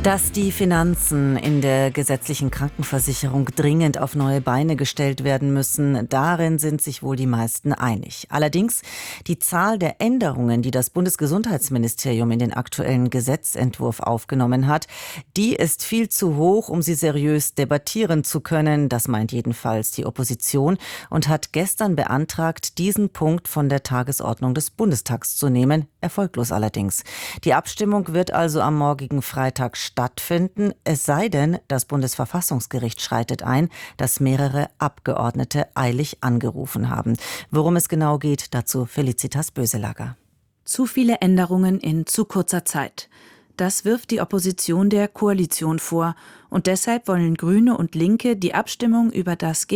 Dass die Finanzen in der gesetzlichen Krankenversicherung dringend auf neue Beine gestellt werden müssen, darin sind sich wohl die meisten einig. Allerdings die Zahl der Änderungen, die das Bundesgesundheitsministerium in den aktuellen Gesetzentwurf aufgenommen hat, die ist viel zu hoch, um sie seriös debattieren zu können. Das meint jedenfalls die Opposition und hat gestern beantragt, diesen Punkt von der Tagesordnung des Bundestags zu nehmen. Erfolglos allerdings. Die Abstimmung wird also am morgigen Freitag stattfinden, es sei denn, das Bundesverfassungsgericht schreitet ein, dass mehrere Abgeordnete eilig angerufen haben. Worum es genau geht, dazu Felicitas Böselager. Zu viele Änderungen in zu kurzer Zeit. Das wirft die Opposition der Koalition vor. Und deshalb wollen Grüne und Linke die Abstimmung über das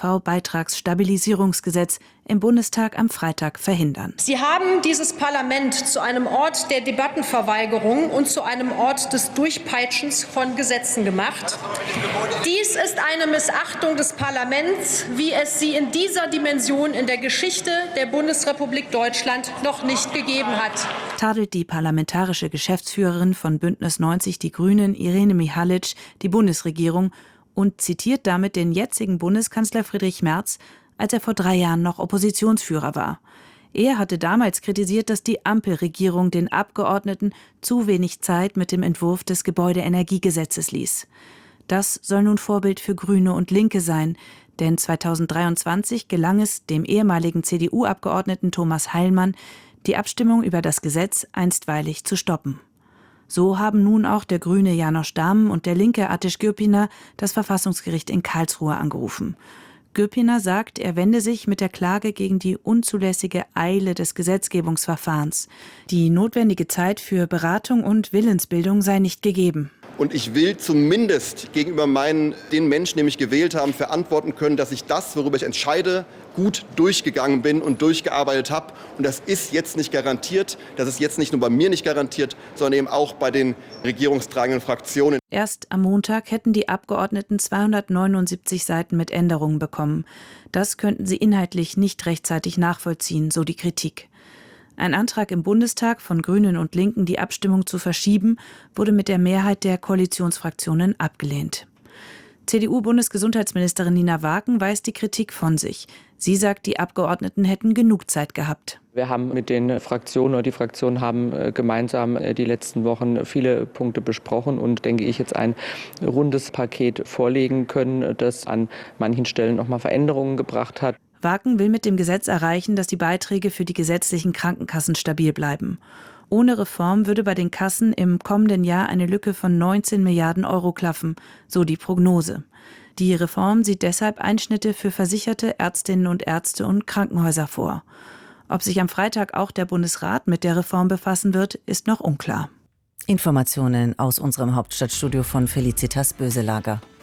GKV-Beitragsstabilisierungsgesetz im Bundestag am Freitag verhindern. Sie haben dieses Parlament zu einem Ort der Debattenverweigerung und zu einem Ort des Durchpeitschens von Gesetzen gemacht. Dies ist eine Missachtung des Parlaments, wie es sie in dieser Dimension in der Geschichte der Bundesrepublik Deutschland noch nicht gegeben hat. Tadelt die parlamentarische Geschäftsführerin von Bündnis 90 Die Grünen, Irene Mihalic, die Bundesregierung und zitiert damit den jetzigen Bundeskanzler Friedrich Merz, als er vor 3 Jahren noch Oppositionsführer war. Er hatte damals kritisiert, dass die Ampelregierung den Abgeordneten zu wenig Zeit mit dem Entwurf des Gebäudeenergiegesetzes ließ. Das soll nun Vorbild für Grüne und Linke sein, denn 2023 gelang es dem ehemaligen CDU-Abgeordneten Thomas Heilmann, die Abstimmung über das Gesetz einstweilig zu stoppen. So haben nun auch der Grüne János Dahm und der Linke Ateş Gürpınar das Verfassungsgericht in Karlsruhe angerufen. Gürpınar sagt, er wende sich mit der Klage gegen die unzulässige Eile des Gesetzgebungsverfahrens. Die notwendige Zeit für Beratung und Willensbildung sei nicht gegeben. Und ich will zumindest gegenüber den Menschen, die mich gewählt haben, verantworten können, dass ich das, worüber ich entscheide, gut durchgegangen bin und durchgearbeitet habe. Und das ist jetzt nicht garantiert. Das ist jetzt nicht nur bei mir nicht garantiert, sondern eben auch bei den regierungstragenden Fraktionen. Erst am Montag hätten die Abgeordneten 279 Seiten mit Änderungen bekommen. Das könnten sie inhaltlich nicht rechtzeitig nachvollziehen, so die Kritik. Ein Antrag im Bundestag von Grünen und Linken, die Abstimmung zu verschieben, wurde mit der Mehrheit der Koalitionsfraktionen abgelehnt. CDU-Bundesgesundheitsministerin Nina Wagen weist die Kritik von sich. Sie sagt, die Abgeordneten hätten genug Zeit gehabt. Wir haben mit den Fraktionen oder die Fraktionen haben gemeinsam die letzten Wochen viele Punkte besprochen und, denke ich, jetzt ein rundes Paket vorlegen können, das an manchen Stellen noch mal Veränderungen gebracht hat. Wagen will mit dem Gesetz erreichen, dass die Beiträge für die gesetzlichen Krankenkassen stabil bleiben. Ohne Reform würde bei den Kassen im kommenden Jahr eine Lücke von 19 Milliarden Euro klaffen, so die Prognose. Die Reform sieht deshalb Einschnitte für versicherte Ärztinnen und Ärzte und Krankenhäuser vor. Ob sich am Freitag auch der Bundesrat mit der Reform befassen wird, ist noch unklar. Informationen aus unserem Hauptstadtstudio von Felicitas Böselager.